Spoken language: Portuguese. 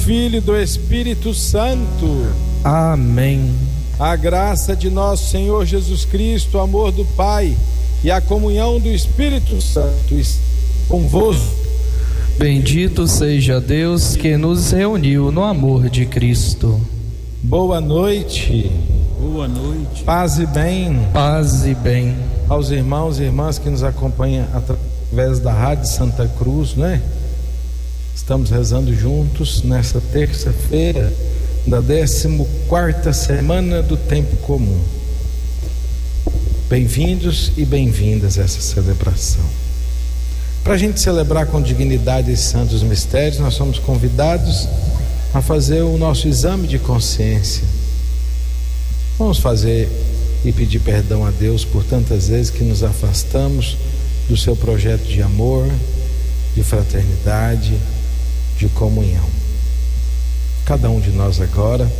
Filho e do Espírito Santo. Amém. A graça de nosso Senhor Jesus Cristo, o amor do Pai e a comunhão do Espírito Santo convosco. Bendito seja Deus que nos reuniu no amor de Cristo. Boa noite. Boa noite. Paz e bem. Paz e bem. Aos irmãos e irmãs que nos acompanham através da Rádio Santa Cruz, né? Estamos rezando juntos nesta terça-feira da 14ª semana do tempo comum. Bem-vindos e bem-vindas a essa celebração. Para a gente celebrar com dignidade esses santos mistérios, nós somos convidados a fazer o nosso exame de consciência. Vamos fazer e pedir perdão a Deus por tantas vezes que nos afastamos do seu projeto de amor, de fraternidade, de comunhão. Cada um de nós agora